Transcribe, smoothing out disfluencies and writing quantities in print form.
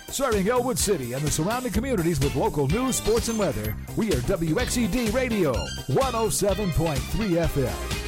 Serving Elwood City and the surrounding communities with local news, sports, and weather, we are WXED Radio, 107.3 FM.